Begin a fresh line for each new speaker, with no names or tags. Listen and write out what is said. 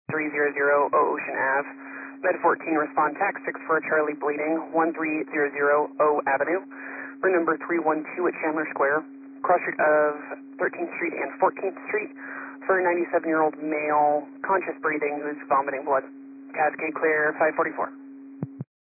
300 O Ocean Ave. Med 14, respond tax 6 for Charlie bleeding, 1300 O Avenue. Room number 312 at Chandler Square, cross street of 13th Street and 14th Street for a 97-year-old male, conscious breathing, who's vomiting blood. Cascade clear, 544.